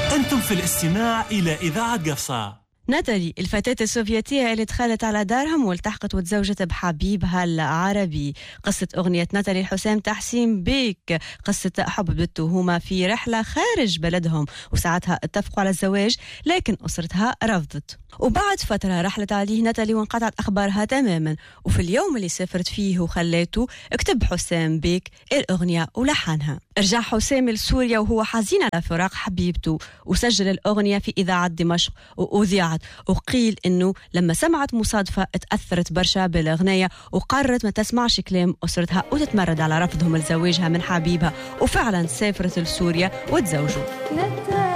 أنتم في الاستماع إلى إذاعة قفصة. ناتالي الفتاة السوفيتية اللي دخلت على دارهم والتحقت وتزوجت بحبيبها العربي. قصة أغنية ناتالي الحسام تحسين بيك، قصة حب بالتهمة في رحلة خارج بلدهم، وساعتها اتفقوا على الزواج لكن أسرتها رفضت. وبعد فترة رحلت عليه ناتالي وانقطعت أخبارها تماما، وفي اليوم اللي سافرت فيه وخليته اكتب حسام بيك الأغنية ولحنها. رجع حسام لسوريا وهو حزين على فراق حبيبته، وسجل الأغنية في إذاعة دمشق وأذيعت. وقيل إنه لما سمعت مصادفة اتأثرت برشا بالأغنية وقررت ما تسمعش كلام أسرتها وتتمرد على رفضهم لزواجها من حبيبها، وفعلا سافرت لسوريا وتزوجوا.